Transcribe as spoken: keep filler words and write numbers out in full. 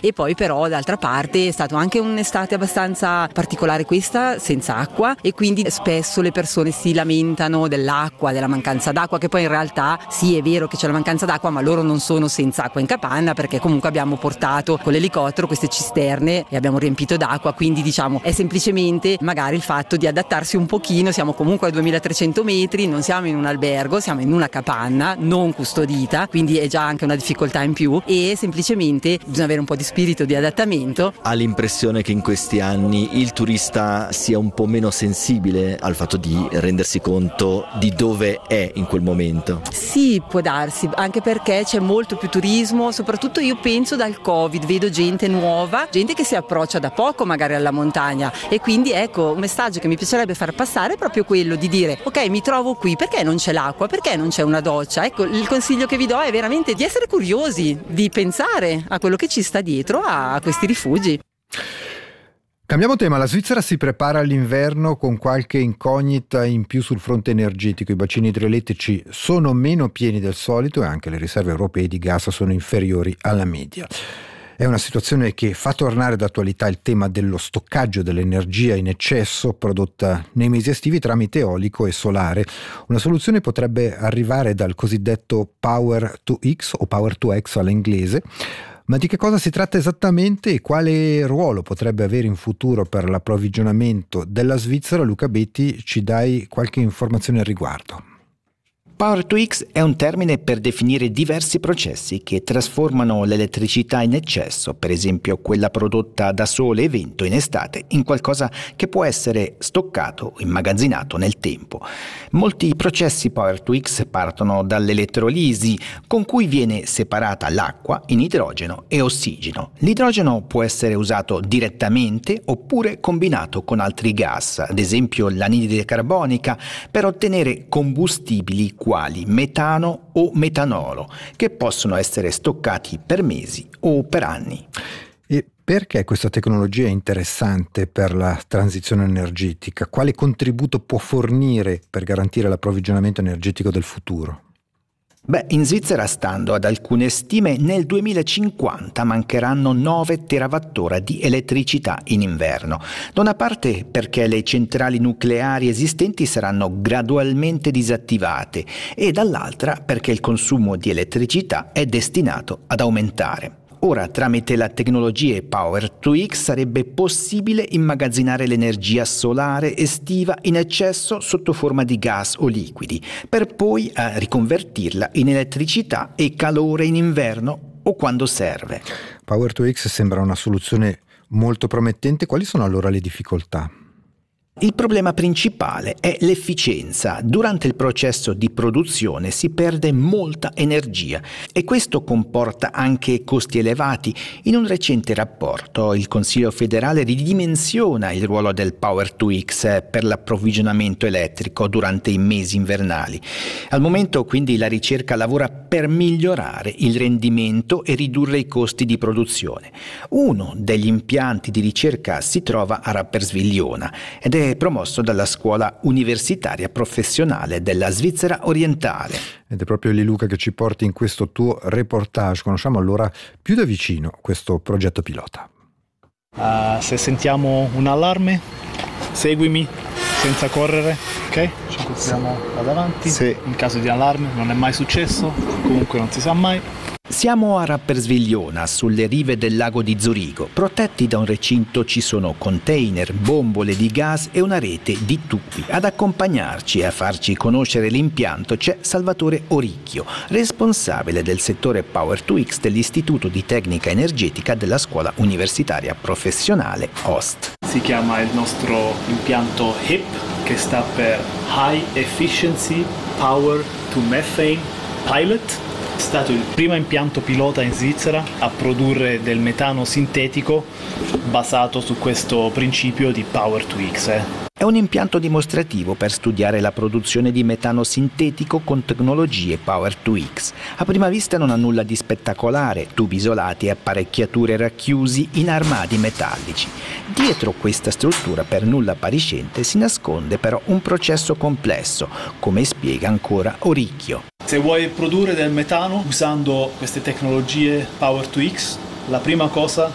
E poi però d'altra parte è stato anche un'estate abbastanza particolare questa, senza acqua, e quindi spesso le persone si lamentano dell'acqua, della mancanza d'acqua, che poi in realtà sì, è vero che c'è la mancanza d'acqua, ma loro non sono senza acqua in capanna, perché comunque abbiamo portato con l'elicottero queste cisterne e abbiamo riempito d'acqua, quindi diciamo è semplicemente magari il fatto di adattarsi un pochino. Siamo comunque a duemilatrecento metri, non siamo in un albergo, siamo in una capanna non custodita, quindi è già anche una difficoltà in più, e semplicemente bisogna avere un po' di spirito di adattamento. Ha l'impressione che in questi anni il turista sia un po' meno sensibile al fatto di rendersi conto di dove è in quel momento? Sì, può darsi, anche perché c'è molto più turismo, soprattutto io penso dal Covid, vedo gente nuova, gente che si approccia da poco magari alla montagna, e quindi ecco, un messaggio che mi piacerebbe far passare è proprio quello di dire: ok, mi trovo qui, perché non c'è l'acqua, perché non c'è una doccia? Ecco, il consiglio che vi do è veramente di essere curiosi, di pensare a quello che ci sta dietro a questi rifugi. Cambiamo tema, la Svizzera si prepara all'inverno con qualche incognita in più sul fronte energetico. I bacini idroelettrici sono meno pieni del solito e anche le riserve europee di gas sono inferiori alla media. È una situazione che fa tornare d'attualità il tema dello stoccaggio dell'energia in eccesso prodotta nei mesi estivi tramite eolico e solare. Una soluzione potrebbe arrivare dal cosiddetto Power to X o Power to X all'inglese. Ma di che cosa si tratta esattamente e quale ruolo potrebbe avere in futuro per l'approvvigionamento della Svizzera? Luca Betti, ci dai qualche informazione al riguardo? Power to X è un termine per definire diversi processi che trasformano l'elettricità in eccesso, per esempio quella prodotta da sole e vento in estate, in qualcosa che può essere stoccato o immagazzinato nel tempo. Molti processi Power to X partono dall'elettrolisi, con cui viene separata l'acqua in idrogeno e ossigeno. L'idrogeno può essere usato direttamente oppure combinato con altri gas, ad esempio l'anidride carbonica, per ottenere combustibili quali metano o metanolo, che possono essere stoccati per mesi o per anni. E perché questa tecnologia è interessante per la transizione energetica? Quale contributo può fornire per garantire l'approvvigionamento energetico del futuro? Beh, in Svizzera, stando ad alcune stime, nel duemilacinquanta mancheranno nove terawattora di elettricità in inverno. Da una parte perché le centrali nucleari esistenti saranno gradualmente disattivate e dall'altra perché il consumo di elettricità è destinato ad aumentare. Ora, tramite la tecnologia Power to X sarebbe possibile immagazzinare l'energia solare estiva in eccesso sotto forma di gas o liquidi, per poi eh, riconvertirla in elettricità e calore in inverno o quando serve. Power to X sembra una soluzione molto promettente. Quali sono allora le difficoltà? Il problema principale è l'efficienza. Durante il processo di produzione si perde molta energia e questo comporta anche costi elevati. In un recente rapporto il Consiglio federale ridimensiona il ruolo del Power to X per l'approvvigionamento elettrico durante i mesi invernali. Al momento quindi la ricerca lavora per migliorare il rendimento e ridurre i costi di produzione. Uno degli impianti di ricerca si trova a Rapperswil-Jona ed è promosso dalla Scuola Universitaria Professionale della Svizzera Orientale. Ed è proprio lì, Luca, che ci porti in questo tuo reportage. Conosciamo allora più da vicino questo progetto pilota. Uh, se sentiamo un allarme, seguimi senza correre, ok? Ci spostiamo da davanti. Sì. In caso di allarme, non è mai successo, comunque non si sa mai. Siamo a Rapperswil-Jona, sulle rive del lago di Zurigo. Protetti da un recinto ci sono container, bombole di gas e una rete di tubi. Ad accompagnarci e a farci conoscere l'impianto c'è Salvatore Oricchio, responsabile del settore Power to X dell'Istituto di Tecnica Energetica della Scuola Universitaria Professionale O S T. Si chiama il nostro impianto H I P, che sta per High Efficiency Power to Methane Pilot. È stato il primo impianto pilota in Svizzera a produrre del metano sintetico basato su questo principio di Power to X. Eh. È un impianto dimostrativo per studiare la produzione di metano sintetico con tecnologie Power to X. A prima vista non ha nulla di spettacolare, tubi isolati e apparecchiature racchiusi in armadi metallici. Dietro questa struttura per nulla appariscente si nasconde però un processo complesso, come spiega ancora Oricchio. Se vuoi produrre del metano usando queste tecnologie Power to X, la prima cosa